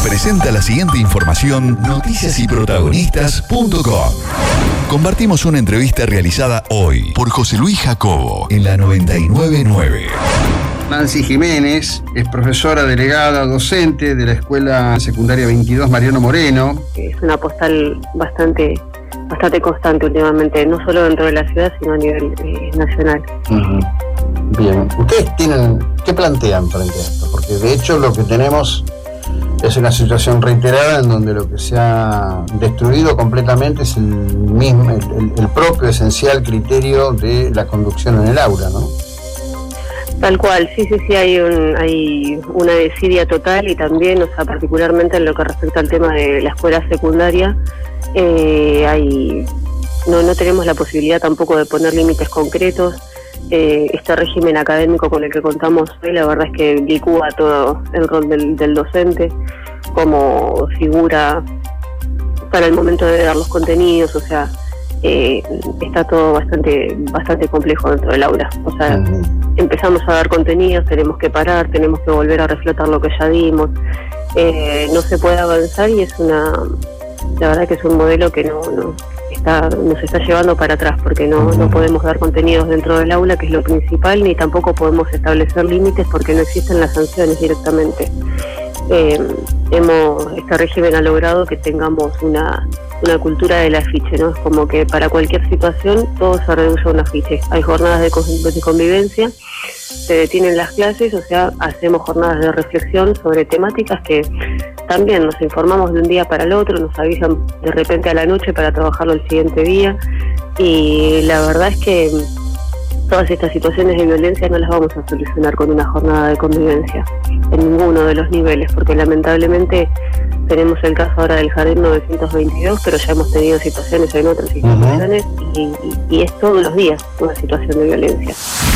presenta la siguiente información noticiasyprotagonistas.com. Compartimos una entrevista realizada hoy por José Luis Jacobo en la 999. Nancy Jiménez es profesora delegada docente de la Escuela Secundaria 22 Mariano Moreno. Es una postal bastante constante últimamente, no solo dentro de la ciudad, sino a nivel nacional. Uh-huh. Bien, ¿ustedes qué plantean frente a esto? Porque de hecho lo que tenemos es una situación reiterada en donde lo que se ha destruido completamente es el propio esencial criterio de la conducción en el aula, ¿no? Tal cual, sí, hay una desidia total y también, particularmente en lo que respecta al tema de la escuela secundaria, no tenemos la posibilidad tampoco de poner límites concretos. Este régimen académico con el que contamos hoy, la verdad es que licúa todo el rol del docente como figura para el momento de dar los contenidos, está todo bastante complejo dentro del aula. Empezamos a dar contenidos, tenemos que parar, tenemos que volver a reflotar lo que ya dimos, no se puede avanzar y la verdad que es un modelo que nos está llevando para atrás, porque no podemos dar contenidos dentro del aula, que es lo principal, ni tampoco podemos establecer límites porque no existen las sanciones directamente. Este régimen ha logrado que tengamos una cultura del afiche, ¿no? Es como que para cualquier situación todo se reduce a un afiche. Hay jornadas de convivencia, se detienen las clases, hacemos jornadas de reflexión sobre temáticas que también nos informamos de un día para el otro, nos avisan de repente a la noche para trabajarlo el siguiente día, y la verdad es que todas estas situaciones de violencia no las vamos a solucionar con una jornada de convivencia en ninguno de los niveles, porque lamentablemente tenemos el caso ahora del Jardín 922, pero ya hemos tenido situaciones en otras instituciones y es todos los días una situación de violencia.